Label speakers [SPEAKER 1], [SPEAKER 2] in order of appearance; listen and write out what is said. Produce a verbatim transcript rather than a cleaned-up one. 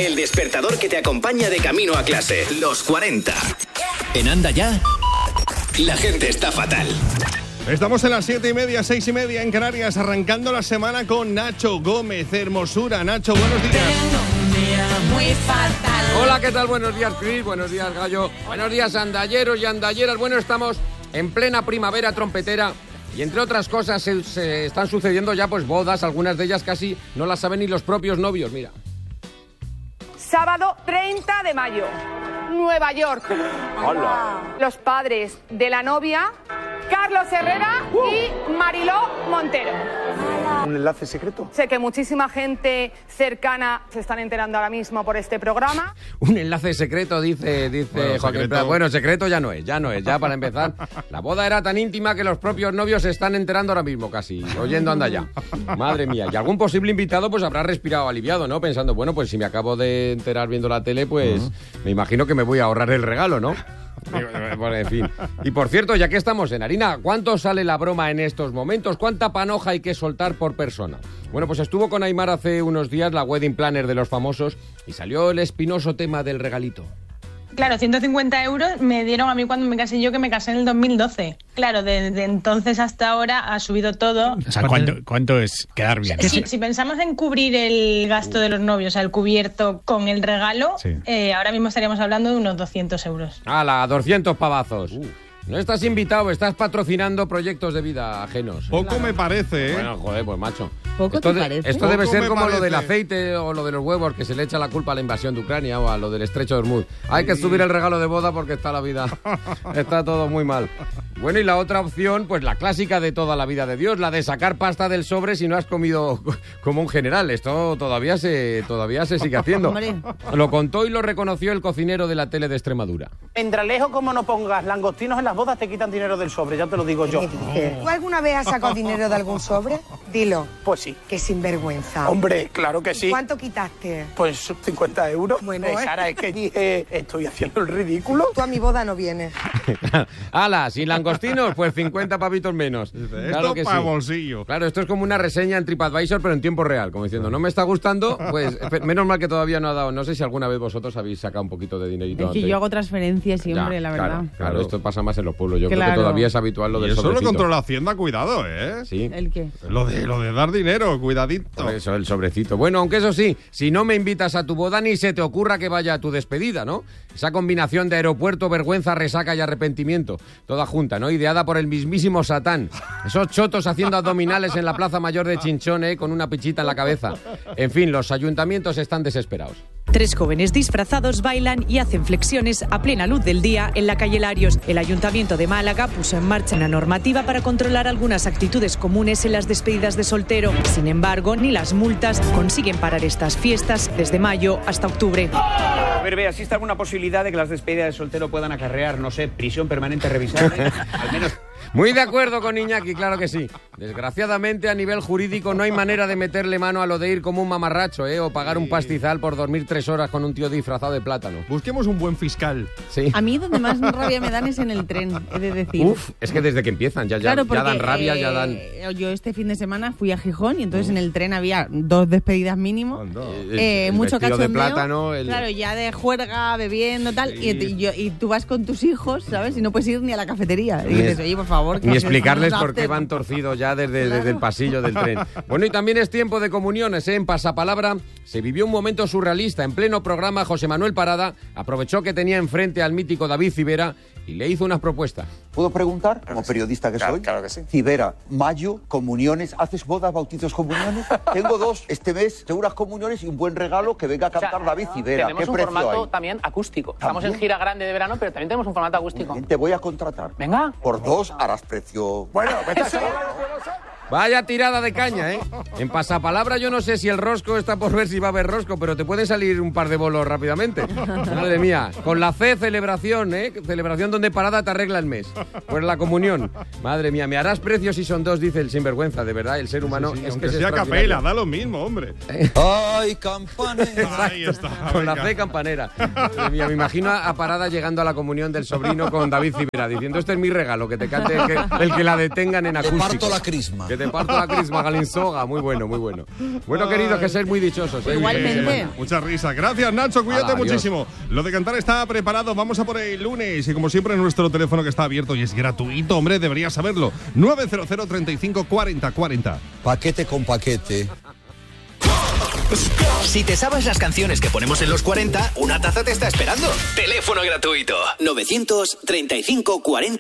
[SPEAKER 1] El despertador que te acompaña de camino a clase. Los cuarenta. En Anda Ya, la gente está fatal.
[SPEAKER 2] Estamos en las siete y media, seis y media en Canarias, arrancando la semana con Nacho Gómez, Hermosura. Nacho, buenos días.
[SPEAKER 3] Muy fatal.
[SPEAKER 4] Hola, ¿qué tal? Buenos días, Cris. Buenos días, Gallo. Buenos días, andalleros y andalleras. Bueno, estamos en plena primavera trompetera y, entre otras cosas, se, se están sucediendo ya pues bodas. Algunas de ellas casi no las saben ni los propios novios. Mira.
[SPEAKER 5] Sábado treinta de mayo, Nueva York. Hola. Los padres de la novia, Carlos Herrera uh. y Mariló Montero.
[SPEAKER 6] ¿Un enlace secreto?
[SPEAKER 5] Sé que muchísima gente cercana se están enterando ahora mismo por este programa.
[SPEAKER 4] Un enlace secreto, dice, dice bueno, Joaquín Prat. Bueno, secreto ya no es, ya no es, ya para empezar. La boda era tan íntima que los propios novios se están enterando ahora mismo casi, oyendo Anda Ya. Madre mía, y algún posible invitado pues habrá respirado aliviado, ¿no? Pensando, bueno, pues si me acabo de enterar viendo la tele, pues uh-huh. me imagino que me voy a ahorrar el regalo, ¿no? Bueno, en fin. Y por cierto, ya que estamos en harina, ¿cuánto sale la broma en estos momentos? ¿Cuánta panoja hay que soltar por persona? Bueno, pues estuvo con Aimar hace unos días la wedding planner de los famosos y salió el espinoso tema del regalito.
[SPEAKER 7] Claro, ciento cincuenta euros me dieron a mí cuando me casé yo, que me casé en el dos mil doce. Claro, desde entonces hasta ahora ha subido todo.
[SPEAKER 8] O sea, ¿cuánto, cuánto es quedar bien?
[SPEAKER 7] Si, si pensamos en cubrir el gasto de los novios, o sea, el cubierto con el regalo, sí. eh, ahora mismo estaríamos hablando de unos doscientos euros.
[SPEAKER 4] ¡Hala! doscientos pavazos. Uh. No estás invitado, estás patrocinando proyectos de vida ajenos.
[SPEAKER 2] Poco me parece, ¿eh?
[SPEAKER 4] Bueno, joder, pues macho.
[SPEAKER 3] Poco
[SPEAKER 4] esto
[SPEAKER 3] te
[SPEAKER 4] de,
[SPEAKER 3] parece.
[SPEAKER 4] Esto debe
[SPEAKER 2] Poco
[SPEAKER 4] ser como
[SPEAKER 2] parece.
[SPEAKER 4] lo del aceite o lo de los huevos, que se le echa la culpa a la invasión de Ucrania o a lo del estrecho de Hormuz. Hay que subir el regalo de boda porque está la vida, está todo muy mal. Bueno, y la otra opción, pues la clásica de toda la vida de Dios, la de sacar pasta del sobre si no has comido como un general. Esto todavía se, todavía se sigue haciendo. Lo contó y lo reconoció el cocinero de la tele de Extremadura.
[SPEAKER 6] Endralejo, como no pongas langostinos en las bodas, te quitan dinero del sobre, ya te lo digo yo.
[SPEAKER 9] ¿Tú alguna vez has sacado dinero de algún sobre? Dilo.
[SPEAKER 6] Pues sí.
[SPEAKER 9] Qué sinvergüenza.
[SPEAKER 6] Hombre, claro que sí.
[SPEAKER 9] ¿Cuánto quitaste?
[SPEAKER 6] Pues cincuenta euros.
[SPEAKER 9] Bueno,
[SPEAKER 6] eh,
[SPEAKER 9] ¿eh?
[SPEAKER 6] Sara, es que dije, estoy haciendo el ridículo.
[SPEAKER 9] Tú a mi boda no vienes.
[SPEAKER 4] ¡Hala! Sin langostinos, pues cincuenta pavitos menos.
[SPEAKER 2] Dice,
[SPEAKER 4] claro
[SPEAKER 2] esto
[SPEAKER 4] que
[SPEAKER 2] para
[SPEAKER 4] sí.
[SPEAKER 2] bolsillo.
[SPEAKER 4] Claro, esto es como una reseña en TripAdvisor, pero en tiempo real, como diciendo, no me está gustando, pues menos mal que todavía no ha dado. No sé si alguna vez vosotros habéis sacado un poquito de dinerito
[SPEAKER 3] Es que
[SPEAKER 4] antes.
[SPEAKER 3] yo hago transferencias siempre,
[SPEAKER 4] Ya,
[SPEAKER 3] la
[SPEAKER 4] claro,
[SPEAKER 3] verdad.
[SPEAKER 4] Claro,
[SPEAKER 2] Claro.
[SPEAKER 4] esto pasa más en los pueblos. Yo
[SPEAKER 3] Claro.
[SPEAKER 4] creo que todavía es habitual lo
[SPEAKER 2] Y
[SPEAKER 4] del
[SPEAKER 2] eso
[SPEAKER 4] sobrecito.
[SPEAKER 2] lo controla Hacienda, cuidado, ¿eh?
[SPEAKER 4] Sí.
[SPEAKER 3] ¿El qué?
[SPEAKER 2] Lo de, lo de dar dinero, cuidadito.
[SPEAKER 4] Por eso, el sobrecito. Bueno, aunque eso sí, si no me invitas a tu boda, ni se te ocurra que vaya a tu despedida, ¿no? Esa combinación de aeropuerto, vergüenza, resaca y arrepentimiento. Toda junta, ¿no? Ideada por el mismísimo Satán. Esos chotos haciendo abdominales en la Plaza Mayor de Chinchón, ¿eh? Con una pichita en la cabeza. En fin, los ayuntamientos están desesperados.
[SPEAKER 10] Tres jóvenes disfrazados bailan y hacen flexiones a plena luz del día en la calle Larios. El Ayuntamiento de Málaga puso en marcha una normativa para controlar algunas actitudes comunes en las despedidas de soltero. Sin embargo, ni las multas consiguen parar estas fiestas desde mayo hasta octubre.
[SPEAKER 11] A ver, vea, ¿existe alguna posibilidad de que las despedidas de soltero puedan acarrear, no sé, prisión permanente revisable? Al menos...
[SPEAKER 4] Muy de acuerdo con Iñaki, claro que sí. Desgraciadamente, a nivel jurídico, no hay manera de meterle mano a lo de ir como un mamarracho, ¿eh? O pagar un pastizal por dormir tres horas con un tío disfrazado de plátano.
[SPEAKER 2] Busquemos un buen fiscal.
[SPEAKER 4] Sí.
[SPEAKER 3] A mí donde más rabia me dan es en el tren, he de decir.
[SPEAKER 4] Uf, es que desde que empiezan ya, ya,
[SPEAKER 3] Claro, porque,
[SPEAKER 4] ya dan rabia,
[SPEAKER 3] eh,
[SPEAKER 4] ya dan...
[SPEAKER 3] Yo este fin de semana fui a Gijón y entonces en el tren había dos despedidas mínimo.
[SPEAKER 4] El,
[SPEAKER 3] Eh,
[SPEAKER 4] el
[SPEAKER 3] mucho
[SPEAKER 4] vestido
[SPEAKER 3] cachondeo,
[SPEAKER 4] de plátano, el...
[SPEAKER 3] claro, ya de juerga, bebiendo, tal,
[SPEAKER 4] Sí.
[SPEAKER 3] y, y, yo- y tú vas con tus hijos, ¿sabes? Y no puedes ir ni a la cafetería. Y
[SPEAKER 4] Ni
[SPEAKER 3] dices,
[SPEAKER 4] es-
[SPEAKER 3] oye, por favor. que
[SPEAKER 4] Ni
[SPEAKER 3] haces
[SPEAKER 4] explicarles
[SPEAKER 3] un
[SPEAKER 4] por qué
[SPEAKER 3] after".
[SPEAKER 4] van torcidos ya desde,
[SPEAKER 3] Claro.
[SPEAKER 4] desde el pasillo del tren. Bueno, y también es tiempo de comuniones, ¿eh? En Pasapalabra se vivió un momento surrealista. En pleno programa, José Manuel Parada aprovechó que tenía enfrente al mítico David Civera y le hizo unas propuestas.
[SPEAKER 12] ¿Puedo preguntar, como periodista que
[SPEAKER 11] Claro,
[SPEAKER 12] soy?
[SPEAKER 11] claro que sí.
[SPEAKER 12] Civera, mayo, comuniones. ¿Haces bodas, bautizos, comuniones? Tengo dos este mes, seguras comuniones y un buen regalo que venga a cantar David Civera.
[SPEAKER 13] Tenemos
[SPEAKER 12] ¿Qué
[SPEAKER 13] un
[SPEAKER 12] precio
[SPEAKER 13] formato
[SPEAKER 12] hay?
[SPEAKER 13] también acústico. Estamos
[SPEAKER 12] ¿También?
[SPEAKER 13] en gira grande de verano, pero también tenemos un formato acústico.
[SPEAKER 12] Bien, te voy a contratar.
[SPEAKER 13] Venga.
[SPEAKER 12] Por dos harás precio.
[SPEAKER 6] Bueno, me estás...
[SPEAKER 4] Vaya tirada de caña, ¿eh? En Pasapalabra yo no sé si el rosco está por ver si va a haber rosco, pero te pueden salir un par de bolos rápidamente. Madre mía. Con la C, celebración, ¿eh? Celebración donde Parada te arregla el mes. Pues la comunión. Madre mía, me harás precios si son dos, dice el sinvergüenza. De verdad, el ser humano
[SPEAKER 2] Sí, sí,
[SPEAKER 4] es
[SPEAKER 2] aunque
[SPEAKER 4] que es
[SPEAKER 2] sea
[SPEAKER 4] extraordinario.
[SPEAKER 2] capela, da lo mismo, hombre.
[SPEAKER 12] ¡Ay, campanera!
[SPEAKER 2] Ahí está.
[SPEAKER 4] Con la
[SPEAKER 2] venga.
[SPEAKER 4] C campanera. Madre mía, me imagino a Parada llegando a la comunión del sobrino con David Civera, diciendo, este es mi regalo, que te cante el que, el que la detengan en acústico.
[SPEAKER 14] Te parto la crisma.
[SPEAKER 4] Que te te parto la crisma, Galinsoga. Muy bueno, muy bueno. Bueno, queridos, que ser muy dichosos. ¿eh?
[SPEAKER 3] Igualmente.
[SPEAKER 2] Eh, mucha risa. Gracias, Nacho. Cuídate
[SPEAKER 4] Hala,
[SPEAKER 2] muchísimo. Lo de cantar está preparado. Vamos a por el lunes. Y como siempre, nuestro teléfono que está abierto y es gratuito, hombre, deberías saberlo. nueve cero cero, treinta y cinco, cuarenta, cuarenta.
[SPEAKER 14] Paquete con paquete.
[SPEAKER 1] Si te sabes las canciones que ponemos en los cuarenta, una taza te está esperando. Teléfono gratuito. novecientos treinta y cinco, cuarenta.